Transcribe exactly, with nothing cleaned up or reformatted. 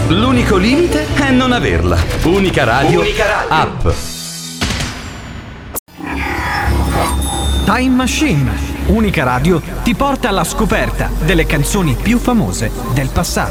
L'unico limite è non averla. Unica Radio, Unica Radio. App. Time Machine. Unica Radio ti porta alla scoperta delle canzoni più famose del passato.